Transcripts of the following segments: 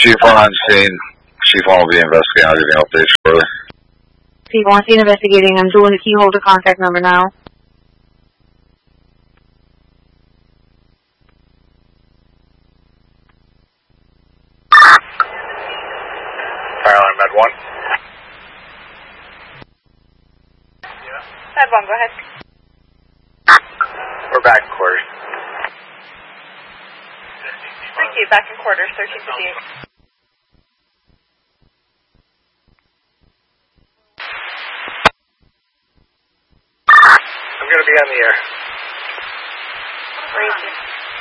Chief on scene. Chief on will be investigating. I'll give you updates further. Chief on scene investigating. I'm doing the key holder contact number now. Fire alarm, Med 1. Med 1, go ahead. We're back in quarters. Thank you, back in quarters, 1358. I'm going to be on the air. Where is he?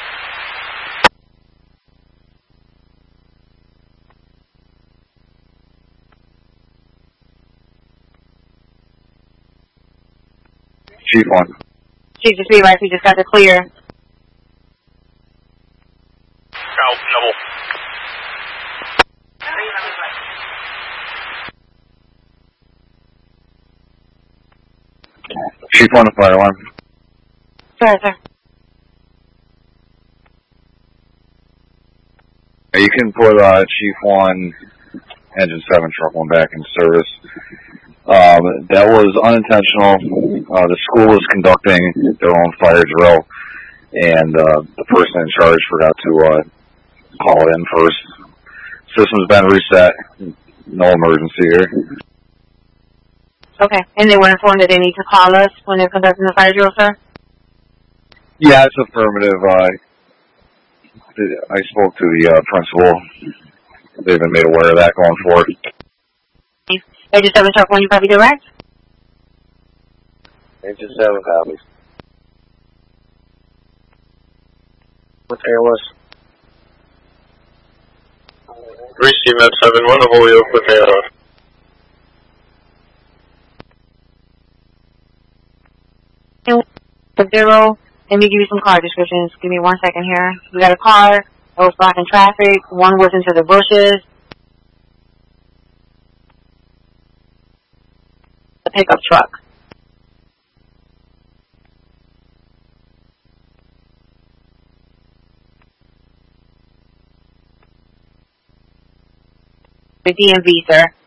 Chief on. Chief, just be right. We just got the clear. Double. Chief on the fire alarm. Sir, sir. You can put Chief 1, Engine 7, Truck 1 back in service. That was unintentional. The school was conducting their own fire drill, and the person in charge forgot to call it in first. System's been reset. No emergency here. Okay. And they were informed that they need to call us when they're conducting the fire drill, sir? Yeah, it's affirmative. I spoke to the principal. They've been made aware of that going forward. Agent 7 Truck 1, you probably direct? Agent 7 copies. What's ALS? 3C Med 7, 1 to Holyoke with ALS. Zero. Let me give you some car descriptions. Give me 1 second here. We got a car that was blocking traffic. One was into the bushes. The pickup truck. The DMV, sir.